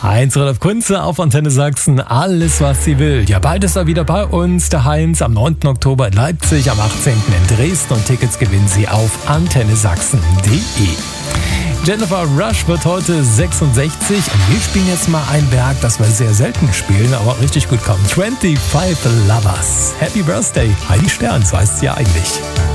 Heinz Rudolf Kunze auf Antenne Sachsen, alles was sie will. Ja, bald ist er wieder bei uns, der Heinz, am 9. Oktober in Leipzig, am 18. in Dresden und Tickets gewinnen Sie auf antennesachsen.de. Jennifer Rush wird heute 66 und wir spielen jetzt mal ein Werk, das wir sehr selten spielen, aber richtig gut kommt. 25 Lovers. Happy Birthday, Heidi Stern, so heißt sie ja eigentlich.